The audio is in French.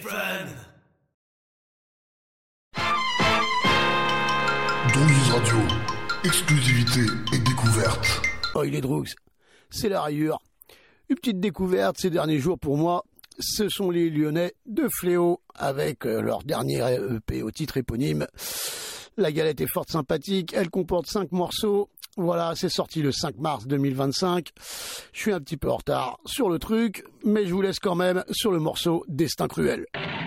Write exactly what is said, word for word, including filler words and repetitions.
friend. Droogies Radio, exclusivité et découverte. Oh, il est Droogs, c'est la rayure. Une petite découverte ces derniers jours pour moi, ce sont les Lyonnais de Fléau avec leur dernier E P au titre éponyme. La galette est forte sympathique, elle comporte cinq morceaux. Voilà, c'est sorti le cinq mars deux mille vingt-cinq. Je suis un petit peu en retard sur le truc, mais je vous laisse quand même sur le morceau Destin cruel.